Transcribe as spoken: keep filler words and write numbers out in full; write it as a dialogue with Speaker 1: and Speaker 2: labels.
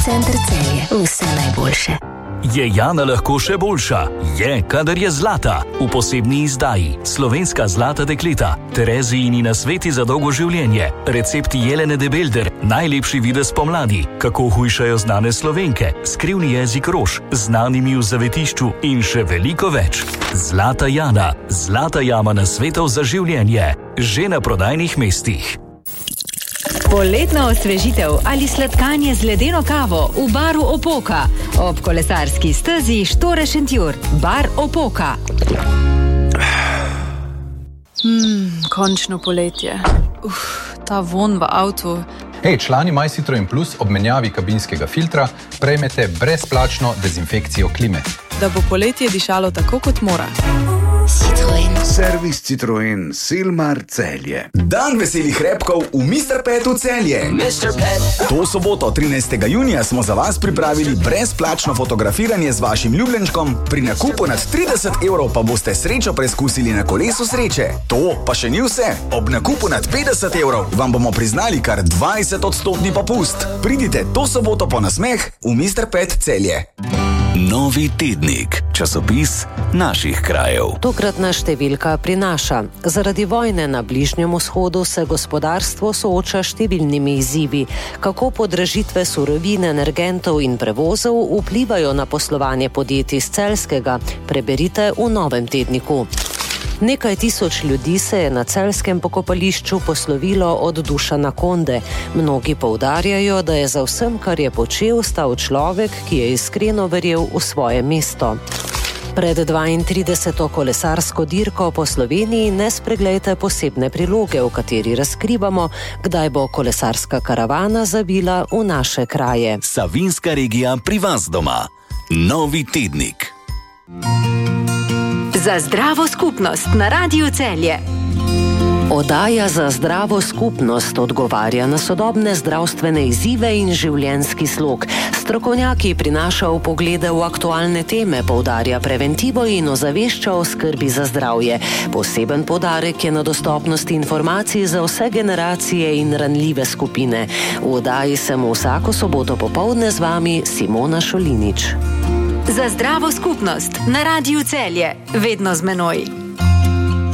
Speaker 1: Center Celje. Vse najboljše.
Speaker 2: Je Jana lahko še boljša? Je, kadar je zlata. V posebni izdaji Slovenska zlata dekleta, Terezijini nasveti za dolgo življenje, recepti Jelene de Belder, najlepši videz pomladi, kako hujšajo znane Slovenke, skrivni jezik rož, znanimi v zavetišču in še veliko več. Zlata Jana, zlata jama nasvetov za življenje, že na prodajnih mestih.
Speaker 3: Poletna osvežitev ali sladkanje z ledeno kavo v baru Opoka. Ob kolesarski stezi Štore-Šentjur. Bar Opoka.
Speaker 4: Hmm, končno poletje. Uf, ta von v avtu.
Speaker 5: Hej, člani My Citroen Plus ob menjavi kabinskega filtra prejmete brezplačno dezinfekcijo klime.
Speaker 4: Da bo poletje dišalo tako, kot mora.
Speaker 6: Citroen. Servis Citroen, Silmar Celje.
Speaker 7: Dan veselih repkov v mister Petu Celje. mister Pet. To soboto, trinajstega junija, smo za vas pripravili brezplačno fotografiranje z vašim ljubljenčkom. Pri nakupu nad trideset evrov pa boste srečo preizkusili na kolesu sreče. To pa še ni vse. Ob nakupu nad petdeset evrov vam bomo priznali kar dvajset odstotni popust. Pridite to soboto po nasmeh v mister Pet Celje.
Speaker 2: Novi tednik, časopis naših krajev.
Speaker 8: Tokratna številka prinaša: zaradi vojne na Bližnjem vzhodu se gospodarstvo sooča številnimi izzivi. Kako podražitve surovin, energentov in prevozov vplivajo na poslovanje podjetij z Celjskega, preberite v novem tedniku. Nekaj tisoč ljudi se je na celjskem pokopališču poslovilo od Dušana Konde. Mnogi poudarjajo, da je za vsem, kar je počel, stal človek, ki je iskreno verjel v svoje mesto. Pred dvaintrideseto kolesarsko dirko po Sloveniji ne spreglejte posebne priloge, v kateri razkrivamo, kdaj bo kolesarska karavana zavila v naše kraje.
Speaker 2: Savinjska regija pri vas doma. Novi tednik.
Speaker 3: Za zdravo skupnost na Radiu Celje.
Speaker 8: Oddaja Za zdravo skupnost odgovarja na sodobne zdravstvene izzive in življenjski slog. Strokovnjaki prinašajo poglede v aktualne teme, poudarja preventivo in ozavešča o skrbi za zdravje. Poseben poudarek je na dostopnosti informacij za vse generacije in ranljive skupine. V oddaji sem vsako soboto popoldne z vami Simona Šolinič.
Speaker 3: Za zdravo skupnost na Radiu Celje. Vedno z menoj.